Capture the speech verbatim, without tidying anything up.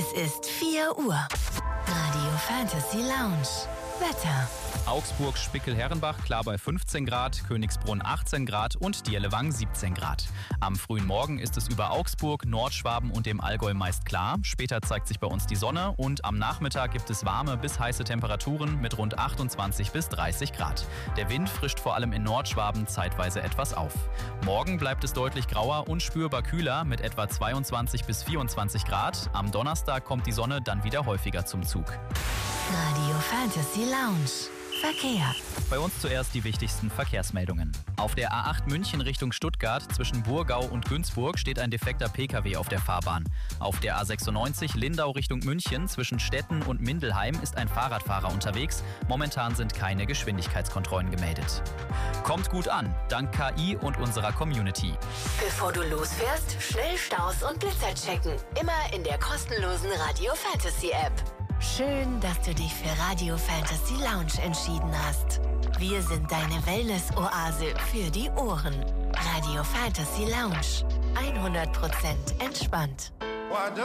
Es ist vier Uhr. Radio Fantasy Lounge. Wetter. Augsburg, Spickel-Herrenbach klar bei fünfzehn Grad, Königsbrunn achtzehn Grad und Dielewang siebzehn Grad. Am frühen Morgen ist es über Augsburg, Nordschwaben und dem Allgäu meist klar. Später zeigt sich bei uns die Sonne und am Nachmittag gibt es warme bis heiße Temperaturen mit rund achtundzwanzig bis dreißig Grad. Der Wind frischt vor allem in Nordschwaben zeitweise etwas auf. Morgen bleibt es deutlich grauer und spürbar kühler mit etwa zweiundzwanzig bis vierundzwanzig Grad. Am Donnerstag kommt die Sonne dann wieder häufiger zum Zug. Radio Fantasy Lounge. Verkehr. Bei uns zuerst die wichtigsten Verkehrsmeldungen. Auf der A acht München Richtung Stuttgart zwischen Burgau und Günzburg steht ein defekter Pkw auf der Fahrbahn. Auf der A sechsundneunzig Lindau Richtung München zwischen Stetten und Mindelheim ist ein Fahrradfahrer unterwegs. Momentan sind keine Geschwindigkeitskontrollen gemeldet. Kommt gut an, dank K I und unserer Community. Bevor du losfährst, schnell Staus und Blitzer checken. Immer in der kostenlosen Radio Fantasy App. Schön, dass du dich für Radio Fantasy Lounge entschieden hast. Wir sind deine Wellness-Oase für die Ohren. Radio Fantasy Lounge. hundert Prozent entspannt.